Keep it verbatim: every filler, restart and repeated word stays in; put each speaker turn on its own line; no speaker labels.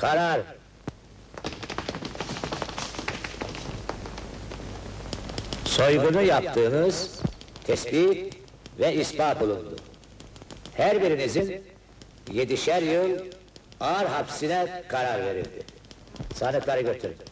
Karar! Soygunu yaptığınız tespit ve ispat olundu. Her birinizin yedişer yıl ağır hapsine karar verildi. Sanıkları götürün.